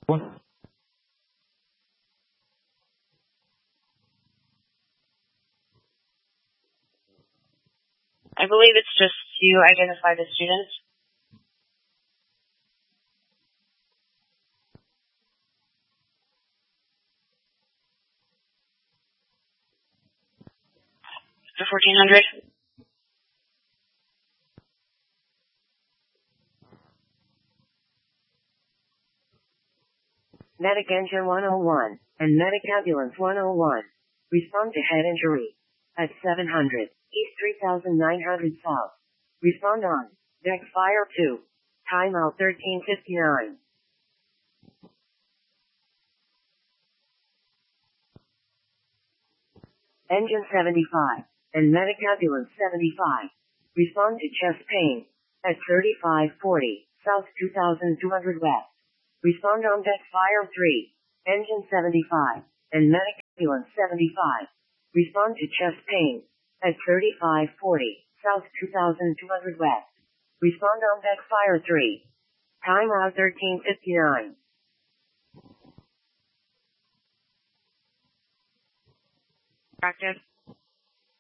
One. I believe it's just you identify the student. The 1400. Medic Engine 101 and Medic Ambulance 101. Respond to head injury at 700 East 3900 South. Respond on deck fire 2. Timeout 13:59. Engine 75 and Medic Ambulance 75. Respond to chest pain at 3540 South 2200 West. Respond on deck fire 3. Engine 75 and Medic Ambulance 75. Respond to chest pain at 3540 South 2200 West. Respond on deck fire 3. Timeout 13:59. Active.